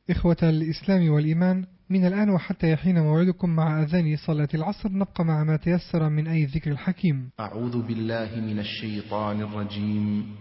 إخوة الإسلام والإيمان، من الآن وحتى يحين موعدكم مع أذان صلاة العصر نبقى مع ما تيسر من أي ذكر الحكيم. أعوذ بالله من الشيطان الرجيم.